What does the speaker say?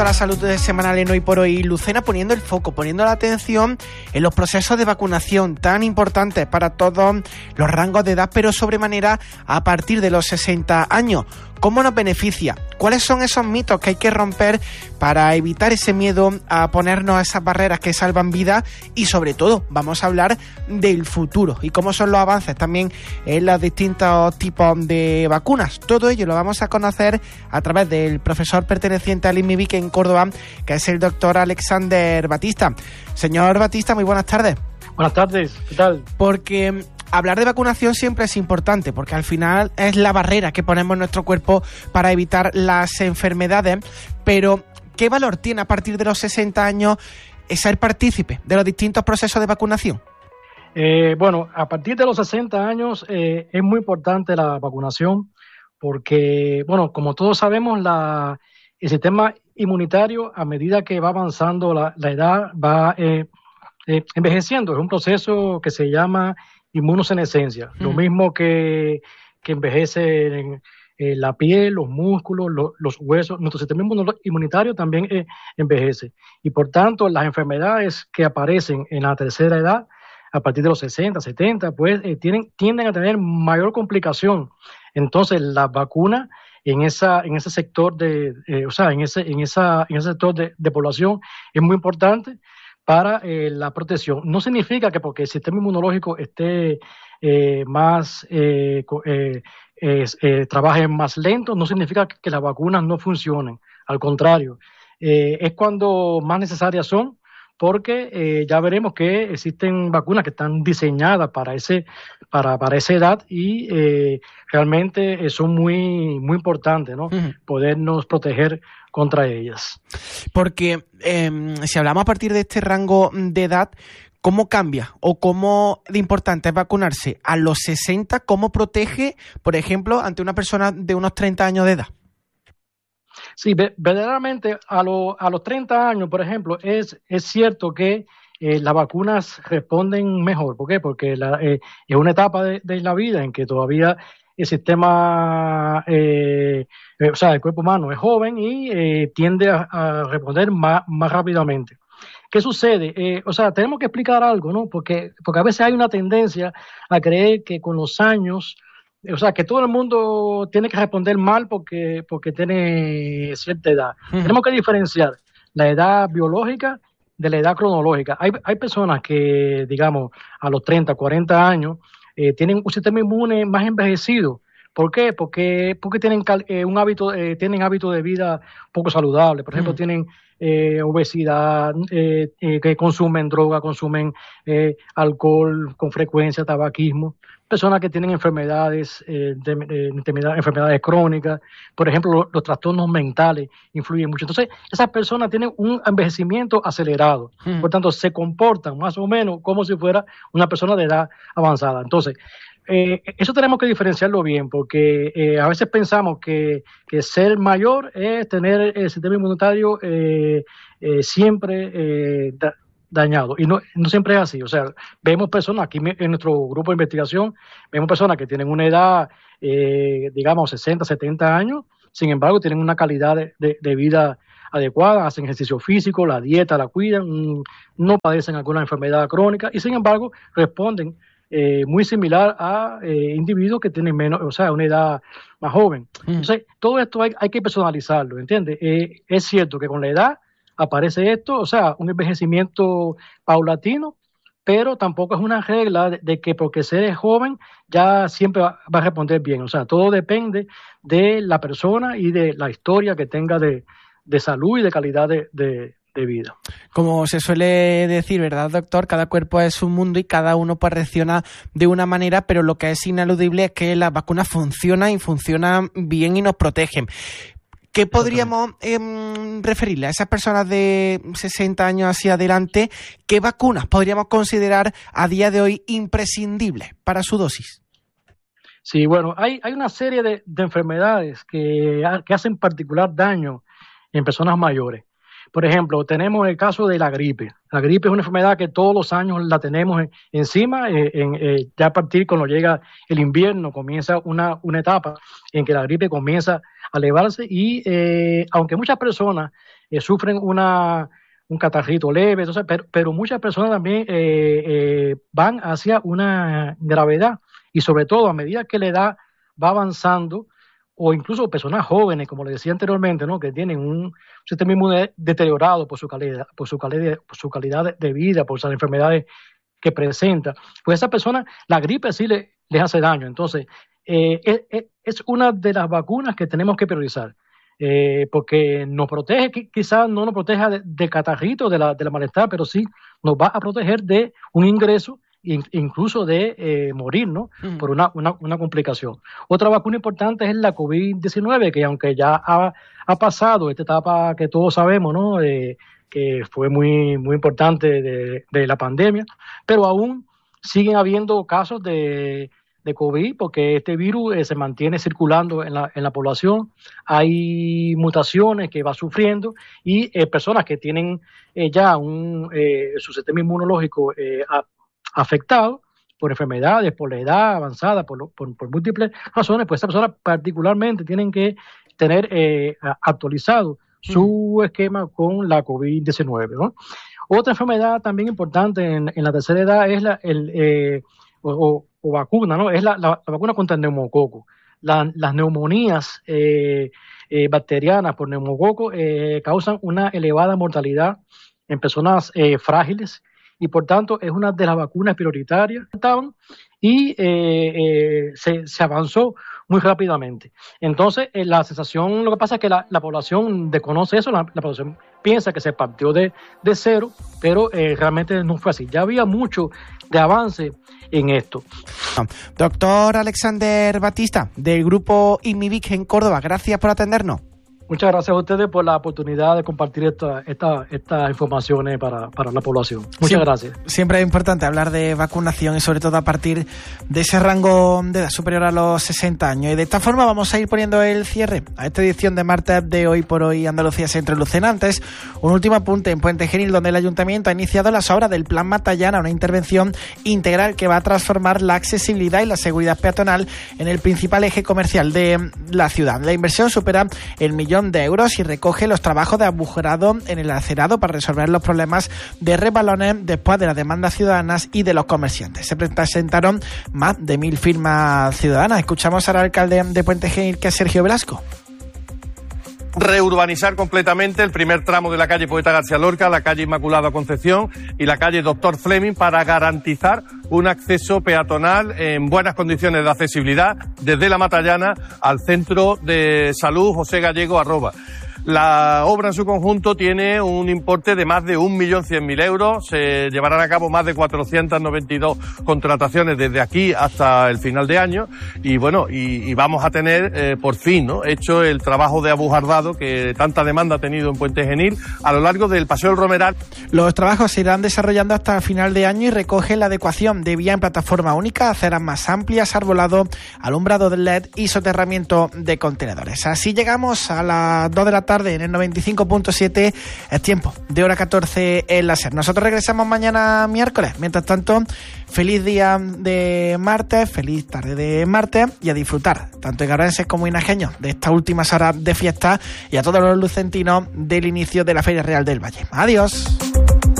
La salud semanal en Hoy por Hoy, Lucena, poniendo el foco, poniendo la atención en los procesos de vacunación tan importantes para todos los rangos de edad, pero sobremanera a partir de los 60 años. ¿Cómo nos beneficia? ¿Cuáles son esos mitos que hay que romper para evitar ese miedo a ponernos a esas barreras que salvan vidas? Y sobre todo, vamos a hablar del futuro y cómo son los avances también en los distintos tipos de vacunas. Todo ello lo vamos a conocer a través del profesor perteneciente al INMIBIC en Córdoba, que es el doctor Alexander Batista. Señor Batista, muy buenas tardes. Buenas tardes, ¿qué tal? Porque hablar de vacunación siempre es importante, porque al final es la barrera que ponemos en nuestro cuerpo para evitar las enfermedades, pero ¿qué valor tiene a partir de los 60 años ser partícipe de los distintos procesos de vacunación? Bueno, a partir de los 60 años es muy importante la vacunación porque, bueno, como todos sabemos, el sistema inmunitario, a medida que va avanzando la edad, va envejeciendo. Es un proceso que se llama inmunosenescencia, lo mismo que envejece la piel, los músculos, los huesos. Nuestro sistema inmunitario también envejece y por tanto las enfermedades que aparecen en la tercera edad, a partir de los 60, 70, pues tienden a tener mayor complicación. Entonces la vacuna en ese sector en ese sector de población es muy importante para la protección. No significa que porque el sistema inmunológico esté trabaje más lento, no significa que las vacunas no funcionen. Al contrario, es cuando más necesarias son, porque ya veremos que existen vacunas que están diseñadas para esa edad y realmente son muy, muy importantes, ¿no? Podernos proteger contra ellas. Porque si hablamos a partir de este rango de edad, ¿cómo cambia o cómo de importante es vacunarse a los 60? ¿Cómo protege, por ejemplo, ante una persona de unos 30 años de edad? Sí, verdaderamente a los 30 años, por ejemplo, es cierto que las vacunas responden mejor. ¿Por qué? Porque es una etapa de la vida en que todavía el sistema, el cuerpo humano es joven y tiende a responder más rápidamente. ¿Qué sucede? Tenemos que explicar algo, ¿no? Porque a veces hay una tendencia a creer que con los años, que todo el mundo tiene que responder mal porque tiene cierta edad. Tenemos que diferenciar la edad biológica de la edad cronológica. Hay personas que, digamos, a los 30, 40 años tienen un sistema inmune más envejecido. ¿Por qué? Porque tienen tienen hábitos de vida poco saludables. Por ejemplo, tienen obesidad, que consumen droga, consumen alcohol con frecuencia, tabaquismo. Personas que tienen enfermedades crónicas, por ejemplo, los trastornos mentales influyen mucho. Entonces, esas personas tienen un envejecimiento acelerado, por tanto, se comportan más o menos como si fuera una persona de edad avanzada. Entonces, eso tenemos que diferenciarlo bien, porque a veces pensamos que ser mayor es tener el sistema inmunitario siempre dañado, y no siempre es así. Vemos personas aquí en nuestro grupo de investigación, vemos personas que tienen una edad, digamos, 60, 70 años, sin embargo, tienen una calidad de vida adecuada, hacen ejercicio físico, la dieta la cuidan, no padecen alguna enfermedad crónica, y sin embargo, responden muy similar a individuos que tienen una edad más joven. Entonces, todo esto hay que personalizarlo, ¿entiendes? Es cierto que con la edad aparece esto, un envejecimiento paulatino, pero tampoco es una regla de que porque se es joven ya siempre va a responder bien. Todo depende de la persona y de la historia que tenga de salud y de calidad de vida. Como se suele decir, ¿verdad, doctor? Cada cuerpo es un mundo y cada uno pues reacciona de una manera, pero lo que es ineludible es que las vacunas funcionan y funcionan bien y nos protegen. ¿Qué podríamos referirle a esas personas de 60 años hacia adelante? ¿Qué vacunas podríamos considerar a día de hoy imprescindibles para su dosis? Sí, bueno, hay una serie de enfermedades que hacen particular daño en personas mayores. Por ejemplo, tenemos el caso de la gripe. La gripe es una enfermedad que todos los años la tenemos encima. Ya a partir cuando llega el invierno comienza una etapa en que la gripe comienza a elevarse y aunque muchas personas sufren un catarrito leve, entonces, pero muchas personas también van hacia una gravedad y sobre todo a medida que la edad va avanzando, o incluso personas jóvenes, como le decía anteriormente, ¿no? Que tienen un sistema inmune deteriorado por su calidad de vida, por esas enfermedades que presenta, pues a esas personas la gripe sí les hace daño. Entonces, es una de las vacunas que tenemos que priorizar, porque nos protege, quizás no nos proteja de catarrito, de la malestar, pero sí nos va a proteger de un ingreso, incluso de morir, ¿no? Por una complicación. Otra vacuna importante es la COVID-19, que aunque ya ha pasado esta etapa que todos sabemos, ¿no? Que fue muy, muy importante de la pandemia, pero aún siguen habiendo casos de COVID, porque este virus se mantiene circulando en la población. Hay mutaciones que va sufriendo y personas que tienen ya su sistema inmunológico afectado por enfermedades, por la edad avanzada, por múltiples razones, pues esas personas particularmente tienen que tener actualizado su esquema con la COVID-19, ¿no? Otra enfermedad también importante en la tercera edad es o vacuna, ¿no? Es la vacuna contra el neumococo. Las neumonías bacterianas por neumococo causan una elevada mortalidad en personas frágiles y por tanto es una de las vacunas prioritarias y se avanzó muy rápidamente. Entonces, la sensación, lo que pasa es que la población desconoce eso, la población piensa que se partió de cero, pero realmente no fue así. Ya había mucho de avance en esto. Doctor Alexander Batista, del grupo INMIVIC en Córdoba, gracias por atendernos. Muchas gracias a ustedes por la oportunidad de compartir estas informaciones para la población. Muchas gracias. Siempre es importante hablar de vacunación y sobre todo a partir de ese rango de edad superior a los 60 años. Y de esta forma vamos a ir poniendo el cierre a esta edición de martes de Hoy por Hoy Andalucía Centro y Lucena. Antes, un último apunte en Puente Genil, donde el Ayuntamiento ha iniciado las obras del Plan Matallana, una intervención integral que va a transformar la accesibilidad y la seguridad peatonal en el principal eje comercial de la ciudad. La inversión supera el 1 millón de euros y recoge los trabajos de agujerado en el acerado para resolver los problemas de resbalones después de las demandas ciudadanas y de los comerciantes. Se presentaron más de 1.000 firmas ciudadanas. Escuchamos al alcalde de Puente Genil, que es Sergio Velasco. Reurbanizar completamente el primer tramo de la calle Poeta García Lorca, la calle Inmaculada Concepción y la calle Doctor Fleming para garantizar un acceso peatonal en buenas condiciones de accesibilidad desde la Matallana al Centro de Salud José Gallego Arroba. La obra en su conjunto tiene un importe de más de 1.100.000 euros. Se llevarán a cabo más de 492 contrataciones desde aquí hasta el final de año. Y bueno, y vamos a tener por fin, ¿no?, hecho el trabajo de abujardado que tanta demanda ha tenido en Puente Genil a lo largo del Paseo del Romeral. Los trabajos se irán desarrollando hasta el final de año y recogen la adecuación de vía en plataforma única, aceras más amplias, arbolado, alumbrado de LED y soterramiento de contenedores. Así llegamos a las 2 de la tarde en el 95.7, es tiempo de hora 14 en la SER. Nosotros regresamos mañana miércoles. Mientras tanto, feliz día de martes, feliz tarde de martes y a disfrutar, tanto igarenses como inajeños, de estas últimas horas de fiesta y a todos los lucentinos del inicio de la Feria Real del Valle. Adiós.